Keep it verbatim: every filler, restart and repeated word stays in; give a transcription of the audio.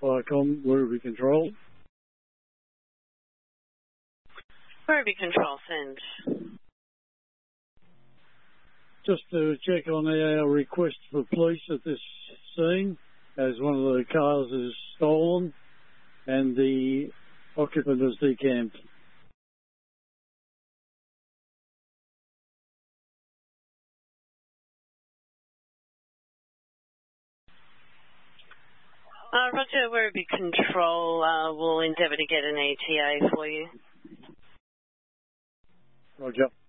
Viacom, Werribee Control. Werribee Control, send. Just to check on our request for police at this scene, as one of the cars is stolen and the occupant is decamped. Uh, Roger, Werribee Control, uh, will endeavour to get an E T A for you. Roger.